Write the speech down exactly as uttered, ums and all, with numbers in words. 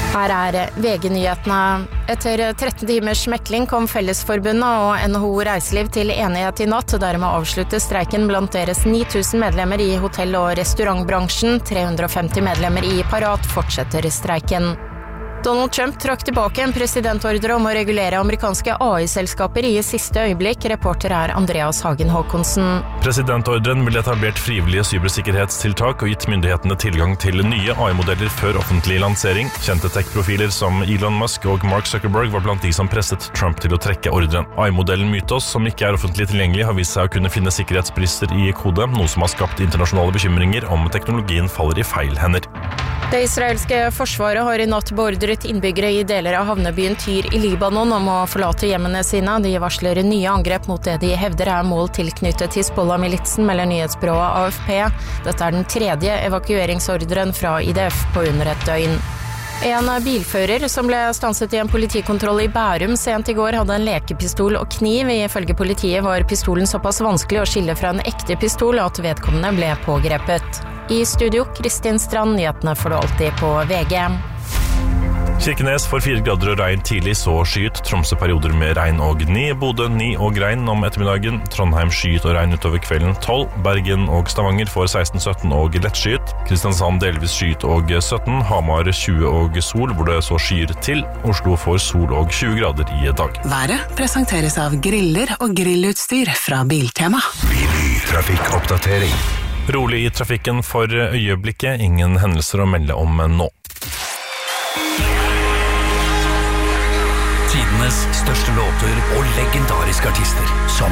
Her er V G-nyhetene. Etter tretten timers mekling kom Fellesforbundet og N H O Reiseliv til enighet i natt, og dermed avsluttes streiken blant deres ni tusen medlemmer i hotell- og restaurantbransjen. tre hundre og femti medlemmer i Parat fortsetter streiken. Donald Trump trakk tilbake en presidentordre om å regulere amerikanske A I-selskaper i siste øyeblikk. Reporter er Andreas Hagen Håkonsen. Presidentordren ville etablert frivillige cybersikkerhetstiltak og gitt myndighetene tilgang til nye A I-modeller før offentlig lansering. Kjente tech-profiler som Elon Musk og Mark Zuckerberg var blant de som presset Trump til å trekke ordren. A I-modellen Mythos, som ikke er offentlig tilgjengelig, har vist seg å kunne finne sikkerhetsbrister i kode, noe som har skapt internasjonale bekymringer om teknologien faller i feil hender. Det israelske forsvaret har i natt beordret innbyggere i deler av havnebyen Tyr i Libanon om å forlate hjemmene sine. De varsler nye angrep mot det de hevder er mål tilknyttet Hizbollah-militsen, melder nyhetsbyrået A F P. Dette er den tredje evakueringsordren fra I D F på under et døgn. En bilfører som ble stanset i en politikontroll i Bærum sent i går hadde en lekepistol og kniv. Ifølge politiet var pistolen såpass vanskelig å skille fra en ekte pistol at vedkommende ble pågrepet. I studio, Kristin Strand, nyhetene får du alltid på V G. Kirkenes får fire grader og regn tidlig, så skyet. Tromsø perioder med regn og ni. Bodø ni og regn om ettermiddagen. Trondheim skyet og regn utover kvelden tolv. Bergen og Stavanger får seksten sytten og lettskyet. Kristiansand delvis skyet og sytten. Hamar tjue og sol, hvor det så skyer til. Oslo får sol og tjue grader i dag. Været presenteres av griller og grillutstyr fra Biltema. Trafikkoppdatering. Rolig i trafikken for øyeblikket. Ingen hendelser å melde om nå. Tidenes største låter og legendariske artister som